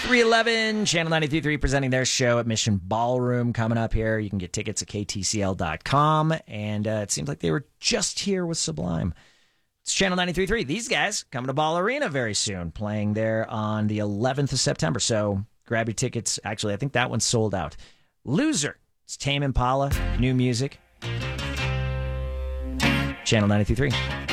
311, Channel 93.3 presenting their show at Mission Ballroom coming up here. You can get tickets at ktcl.com, and it seems like they were just here with Sublime. It's Channel 93.3. These guys coming to Ball Arena very soon, playing there on the 11th of September. So grab your tickets. Actually, I think that one's sold out. Loser. It's Tame Impala, new music. Channel 93.3.